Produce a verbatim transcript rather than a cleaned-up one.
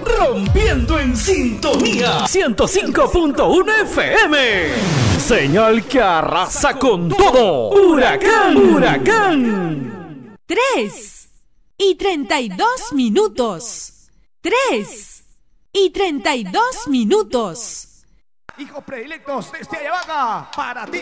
rompiendo en sintonía ciento cinco punto uno F M. Señal que arrasa con todo. Huracán, huracán. Tres y treinta y dos minutos. Tres y treinta y dos minutos. Hijos predilectos desde Ayabaca, para ti.